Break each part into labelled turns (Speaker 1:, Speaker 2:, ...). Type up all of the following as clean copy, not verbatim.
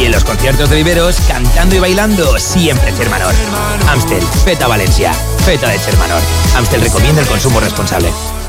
Speaker 1: Y en los conciertos de viveros, cantando y bailando, siempre Chermanor. Amstel, feta Valencia, feta de Chermanor. Amstel recomienda el consumo responsable.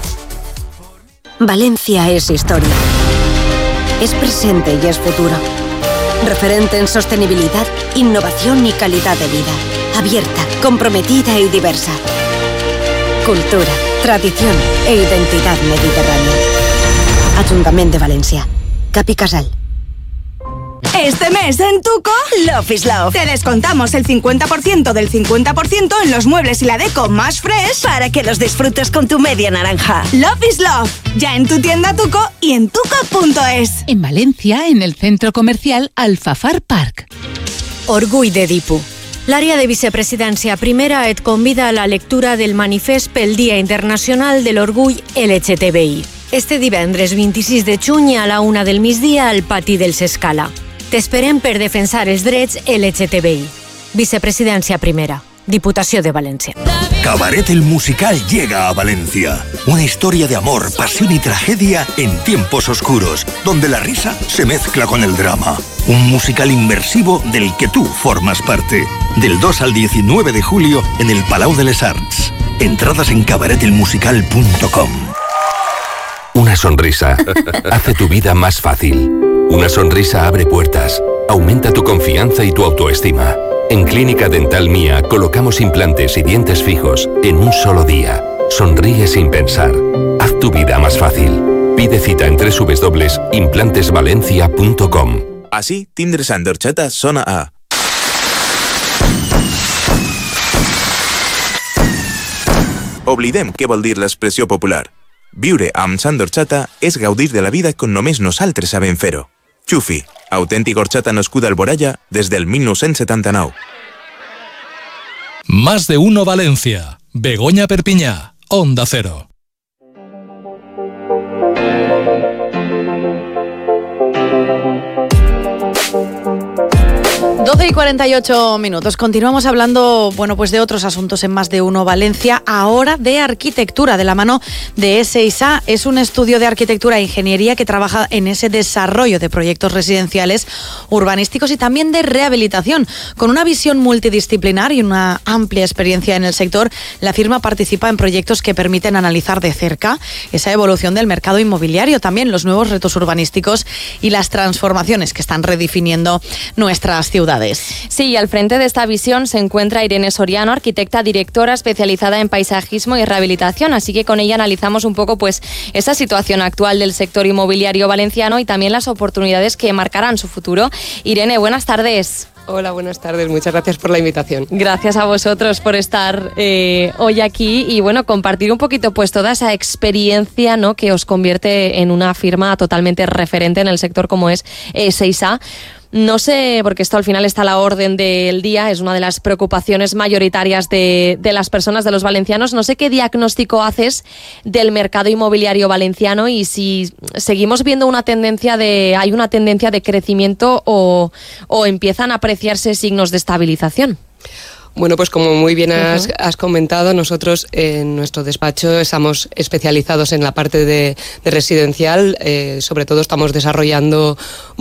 Speaker 2: Valencia es historia. Es presente y es futuro. Referente en sostenibilidad, innovación y calidad de vida. Abierta, comprometida y diversa. Cultura, tradición e identidad mediterránea. Ayuntamiento de Valencia. Capi Casal.
Speaker 3: Este mes en Tuco, Love is Love. Te descontamos el 50% del 50% en los muebles y la deco más fresh para que los disfrutes con tu media naranja. Love is Love. Ya en tu tienda Tuco y en tuco.es.
Speaker 4: En Valencia, en el centro comercial Alfafar Park.
Speaker 2: Orgull d'Edipo. L'àrea de vicepresidència primera et convida a la lectura del manifest pel Dia Internacional de l'Orgull LGTBI. Este divendres 26 de juny a la 1 del migdia al pati del Sescala. T'esperem per defensar els drets LGTBI. Vicepresidència primera. Diputació de Valencia.
Speaker 5: Cabaret el musical llega a Valencia. Una historia de amor, pasión y tragedia en tiempos oscuros, donde la risa se mezcla con el drama. Un musical inmersivo del que tú formas parte. Del 2 al 19 de julio en el Palau de les Arts. Entradas en cabaretelmusical.com.
Speaker 6: Una sonrisa hace tu vida más fácil. Una sonrisa abre puertas, aumenta tu confianza y tu autoestima. En Clínica Dental Mía colocamos implantes y dientes fijos en un solo día. Sonríe sin pensar. Haz tu vida más fácil. Pide cita en www.implantesvalencia.com.
Speaker 7: Així, tindre sang d'orxata sona a... Oblidem què vol dir l'expressió popular. Viure amb sang d'orxata és gaudir de la vida com només nosaltres sabem fer-ho. Xufi, autèntica horchata nascuda al Boralla des del 1979.
Speaker 8: Más de uno Valencia. Begoña Perpiñá, Onda Cero.
Speaker 9: Y 48 minutos. Continuamos hablando, bueno, pues de otros asuntos en Más de uno Valencia, ahora de arquitectura, de la mano de S6A. Es un estudio de arquitectura e ingeniería que trabaja en ese desarrollo de proyectos residenciales, urbanísticos y también de rehabilitación. Con una visión multidisciplinar y una amplia experiencia en el sector, la firma participa en proyectos que permiten analizar de cerca esa evolución del mercado inmobiliario, también los nuevos retos urbanísticos y las transformaciones que están redefiniendo nuestras ciudades.
Speaker 10: Sí, y al frente de esta visión se encuentra Irene Soriano, arquitecta directora especializada en paisajismo y rehabilitación, así que con ella analizamos un poco pues esa situación actual del sector inmobiliario valenciano y también las oportunidades que marcarán su futuro. Irene, buenas tardes.
Speaker 11: Hola, buenas tardes. Muchas gracias por la invitación.
Speaker 10: Gracias a vosotros por estar hoy aquí y bueno, compartir un poquito pues toda esa experiencia, ¿no?, que os convierte en una firma totalmente referente en el sector como es S6A. No sé, porque esto al final está a la orden del día, es una de las preocupaciones mayoritarias de las personas, de los valencianos. No sé qué diagnóstico haces del mercado inmobiliario valenciano y si seguimos viendo hay una tendencia de crecimiento o empiezan a apreciarse signos de estabilización.
Speaker 11: Bueno, pues como muy bien has comentado, nosotros en nuestro despacho estamos especializados en la parte de residencial, sobre todo estamos desarrollando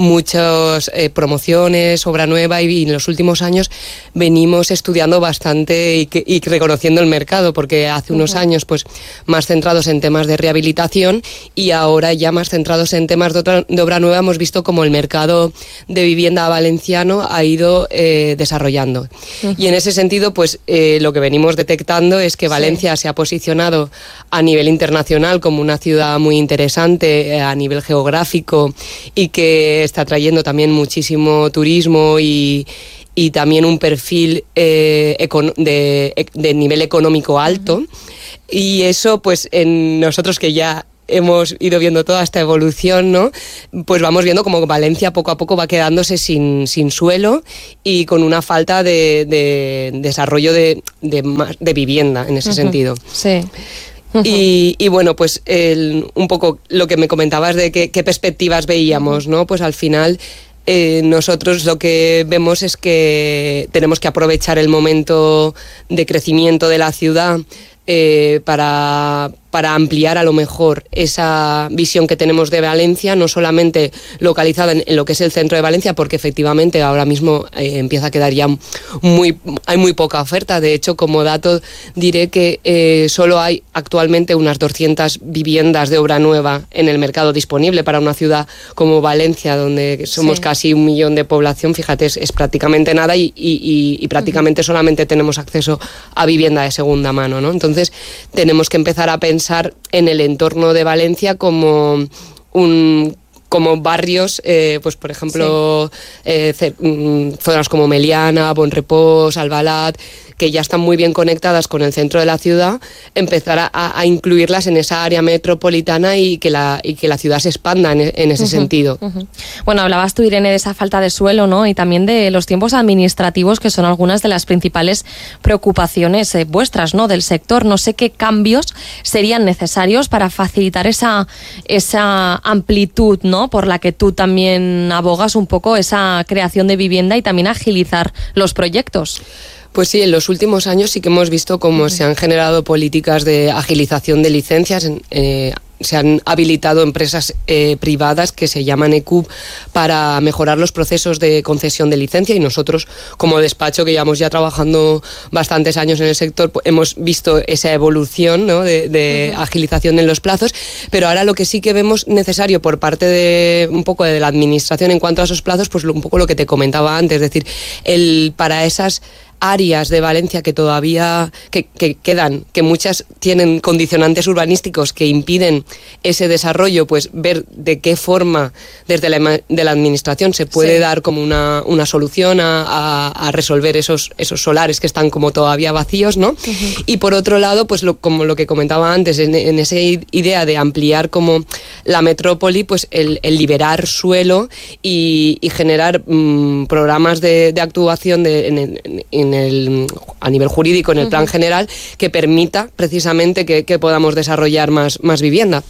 Speaker 11: muchas promociones, obra nueva y en los últimos años venimos estudiando bastante y reconociendo el mercado, porque hace unos años pues más centrados en temas de rehabilitación y ahora ya más centrados en temas de obra nueva hemos visto como el mercado de vivienda valenciano ha ido desarrollando. Y en ese sentido, pues lo que venimos detectando es que Valencia se ha posicionado a nivel internacional como una ciudad muy interesante a nivel geográfico y que está trayendo también muchísimo turismo y también un perfil de nivel económico alto. Y eso, pues en nosotros que ya hemos ido viendo toda esta evolución, ¿no?, pues vamos viendo como Valencia poco a poco va quedándose sin suelo y con una falta de desarrollo de vivienda en ese sentido.
Speaker 10: Sí.
Speaker 11: Y bueno, pues un poco lo que me comentabas de qué perspectivas veíamos, ¿no? Pues al final nosotros lo que vemos es que tenemos que aprovechar el momento de crecimiento de la ciudad para para ampliar a lo mejor esa visión que tenemos de Valencia, no solamente localizada en lo que es el centro de Valencia, porque efectivamente ahora mismo empieza a quedar ya hay muy poca oferta. De hecho, como dato diré que solo hay actualmente unas 200 viviendas de obra nueva en el mercado disponible para una ciudad como Valencia, donde somos casi 1 millón de población. Fíjate, es prácticamente nada y prácticamente solamente tenemos acceso a vivienda de segunda mano, ¿no? Entonces tenemos que empezar a pensar en el entorno de Valencia como barrios, pues por ejemplo, zonas como Meliana, Bonrepòs, Albalat, que ya están muy bien conectadas con el centro de la ciudad, empezar a incluirlas en esa área metropolitana y que la ciudad se expanda en ese sentido.
Speaker 10: Bueno, hablabas tú, Irene, de esa falta de suelo, ¿no? Y también de los tiempos administrativos, que son algunas de las principales preocupaciones vuestras, ¿no? Del sector. No sé qué cambios serían necesarios para facilitar esa amplitud, ¿no? Por la que tú también abogas un poco, esa creación de vivienda y también agilizar los proyectos.
Speaker 11: Pues sí, en los últimos años sí que hemos visto cómo se han generado políticas de agilización de licencias. Se han habilitado empresas privadas que se llaman ECUB para mejorar los procesos de concesión de licencia, y nosotros, como despacho que llevamos ya trabajando bastantes años en el sector, hemos visto esa evolución, ¿no? de agilización en los plazos. Pero ahora lo que sí que vemos necesario por parte de un poco de la administración en cuanto a esos plazos, pues un poco lo que te comentaba antes, es decir, para esas áreas de Valencia que todavía que quedan, que muchas tienen condicionantes urbanísticos que impiden ese desarrollo, pues ver de qué forma desde la administración se puede dar como una solución a resolver esos solares que están como todavía vacíos, ¿no? Y por otro lado, pues como lo que comentaba antes, en esa idea de ampliar como la metrópoli, pues el liberar suelo y generar programas de actuación a nivel jurídico, en el plan general, que permita precisamente que podamos desarrollar más vivienda.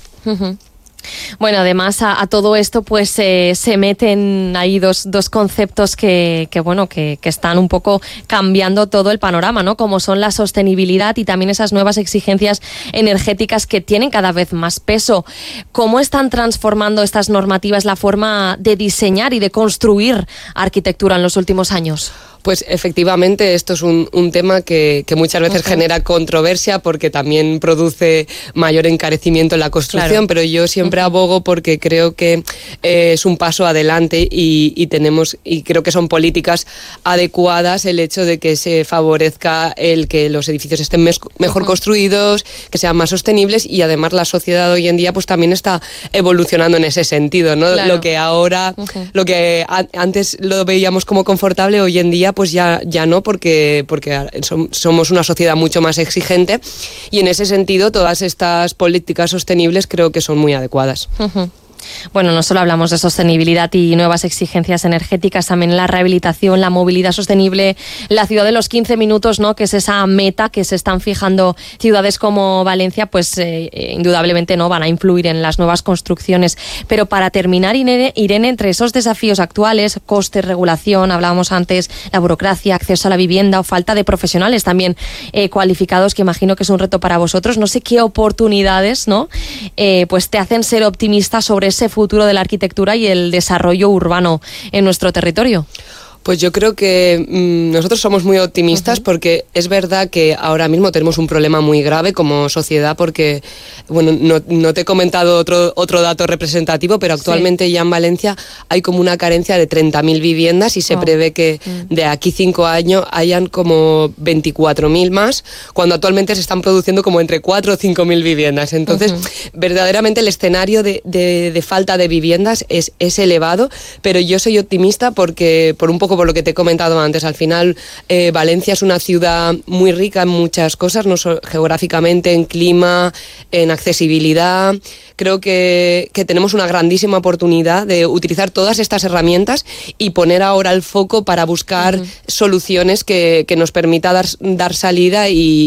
Speaker 10: Bueno, además a todo esto pues se meten ahí dos conceptos que están un poco cambiando todo el panorama, ¿no? Como son la sostenibilidad y también esas nuevas exigencias energéticas que tienen cada vez más peso. ¿Cómo están transformando estas normativas la forma de diseñar y de construir arquitectura en los últimos años?
Speaker 11: Pues efectivamente esto es un tema que muchas veces genera controversia porque también produce mayor encarecimiento en la construcción, pero yo siempre abogo porque creo que es un paso adelante y creo que son políticas adecuadas el hecho de que se favorezca el que los edificios estén mejor construidos, que sean más sostenibles, y además la sociedad hoy en día pues también está evolucionando en ese sentido, ¿no? Lo que ahora, lo que antes lo veíamos como confortable, hoy en día pues ya no, porque somos una sociedad mucho más exigente, y en ese sentido todas estas políticas sostenibles creo que son muy adecuadas.
Speaker 10: Bueno, no solo hablamos de sostenibilidad y nuevas exigencias energéticas, también la rehabilitación, la movilidad sostenible, la ciudad de los 15 minutos, ¿no? Que es esa meta que se están fijando ciudades como Valencia, pues indudablemente no van a influir en las nuevas construcciones. Pero para terminar, Irene, entre esos desafíos actuales, costes, regulación, hablábamos antes, la burocracia, acceso a la vivienda o falta de profesionales también cualificados, que imagino que es un reto para vosotros, no sé qué oportunidades, ¿no? Pues te hacen ser optimista sobre ese futuro de la arquitectura y el desarrollo urbano en nuestro territorio.
Speaker 11: Pues yo creo que nosotros somos muy optimistas porque es verdad que ahora mismo tenemos un problema muy grave como sociedad porque, bueno, no te he comentado otro dato representativo, pero actualmente ya en Valencia hay como una carencia de 30.000 viviendas y se prevé que de aquí 5 años hayan como 24.000 más, cuando actualmente se están produciendo como entre 4 o 5.000 viviendas. Entonces, verdaderamente el escenario de falta de viviendas es elevado, pero yo soy optimista porque, por lo que te he comentado antes, al final Valencia es una ciudad muy rica en muchas cosas, no solo geográficamente, en clima, en accesibilidad. Creo que tenemos una grandísima oportunidad de utilizar todas estas herramientas y poner ahora el foco para buscar soluciones que nos permita dar salida y